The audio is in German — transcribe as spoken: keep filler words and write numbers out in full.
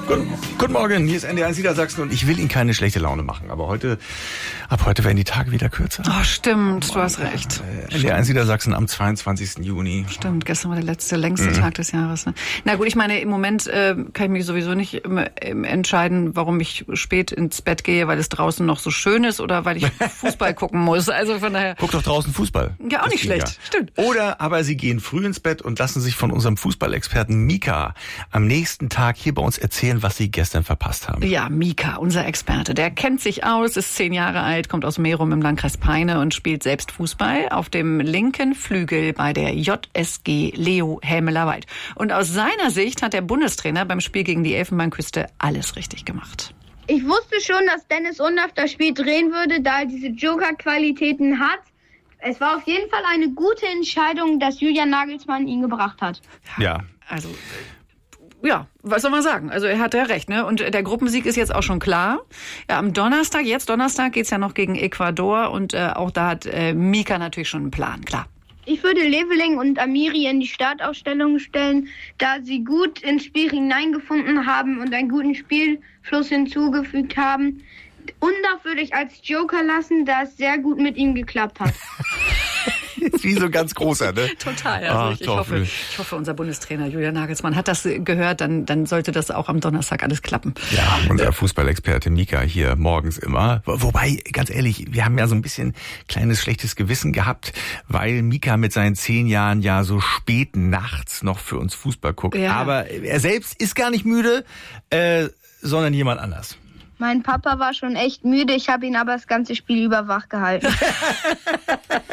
Guten, guten Morgen, hier ist N D R eins Niedersachsen und ich will Ihnen keine schlechte Laune machen, aber heute, ab heute werden die Tage wieder kürzer. Oh, stimmt, du hast recht. Äh, N D R eins Niedersachsen am zweiundzwanzigsten Juni. Stimmt, gestern war der letzte, längste mhm. Tag des Jahres. Ne? Na gut, ich meine, im Moment äh, kann ich mich sowieso nicht äh, entscheiden, warum ich spät ins Bett gehe, weil es draußen noch so schön ist oder weil ich Fußball gucken muss. Also von daher. Guck doch draußen Fußball. Ja, auch das nicht schlecht, ja. stimmt. Oder aber Sie gehen früh ins Bett und lassen sich von unserem Fußballexperten Mika am nächsten Tag hier bei uns erzählen, was Sie gestern verpasst haben. Ja, Mika, unser Experte, der kennt sich aus, ist zehn Jahre alt, kommt aus Merum im Landkreis Peine und spielt selbst Fußball auf dem linken Flügel bei der J S G Leo Helmelerwald. Und aus seiner Sicht hat der Bundestrainer beim Spiel gegen die Elfenbeinküste alles richtig gemacht. Ich wusste schon, dass Dennis Undaff das Spiel drehen würde, da er diese Joker-Qualitäten hat. Es war auf jeden Fall eine gute Entscheidung, dass Julian Nagelsmann ihn gebracht hat. Ja. Also, ja, was soll man sagen? Also er hat ja recht, ne? Und der Gruppensieg ist jetzt auch schon klar. Ja, am Donnerstag, jetzt Donnerstag, geht's ja noch gegen Ecuador und äh, auch da hat äh, Mika natürlich schon einen Plan, klar. Ich würde Leveling und Amiri in die Startaufstellung stellen, da sie gut ins Spiel hineingefunden haben und einen guten Spielfluss hinzugefügt haben. Undaff würde ich als Joker lassen, da es sehr gut mit ihm geklappt hat. Wie so ein ganz großer, ne? Total. Also Ach, ich, ich, hoffe, ich hoffe, unser Bundestrainer Julian Nagelsmann hat das gehört, dann, dann sollte das auch am Donnerstag alles klappen. Ja, unser Fußballexperte Mika hier morgens immer. Wobei, ganz ehrlich, wir haben ja so ein bisschen kleines schlechtes Gewissen gehabt, weil Mika mit seinen zehn Jahren ja so spät nachts noch für uns Fußball guckt. Ja. Aber er selbst ist gar nicht müde, äh, sondern jemand anders. Mein Papa war schon echt müde, ich habe ihn aber das ganze Spiel über wach gehalten.